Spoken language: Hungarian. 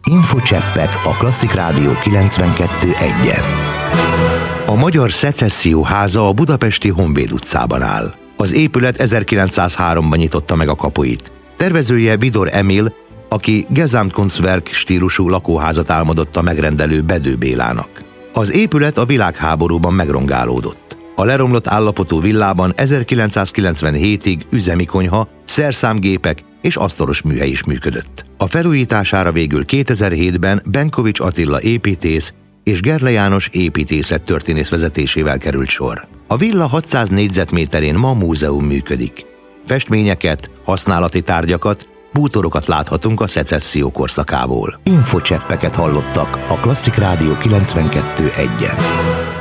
Infocseppek a Klasszik Rádió 92.1-en. A Magyar Szecesszió Háza a budapesti Honvéd utcában áll. Az épület 1903-ban nyitotta meg a kapuit. Tervezője Vidor Emil, aki Gesamtkunstwerk stílusú lakóházat álmodott a megrendelő Bedő Bélának. Az épület a világháborúban megrongálódott. A leromlott állapotú villában 1997-ig üzemi konyha, szerszámgépek és asztalos műhely is működött. A felújítására végül 2007-ben Benkovics Attila építész és Gerle János építészettörténész vezetésével került sor. A villa 600 négyzetméterén ma múzeum működik. Festményeket, használati tárgyakat, bútorokat láthatunk a szecesszió korszakából. Infocseppeket hallottak a Klasszik Rádió 92.1-en.